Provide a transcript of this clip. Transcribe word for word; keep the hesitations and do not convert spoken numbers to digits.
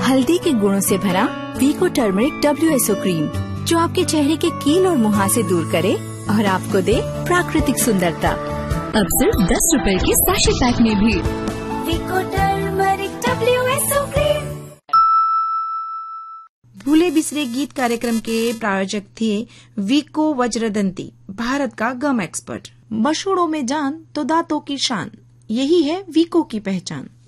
हल्दी के गुणों से भरा वीको turmeric W S O cream, जो आपके चेहरे के कील और मुहासे दूर करे और आपको दे प्राकृतिक सुंदरता। अब सिर्फ दस रुपए के सैशे पैक में भी। वीको turmeric W S O cream. भूले बिसरे गीत कार्यक्रम के प्रायोजक थे वीको वज्रदंती, भारत का गम एक्सपर्ट। मशहूरों में जान तो दांतों की शान, यही है वीको की पहचान।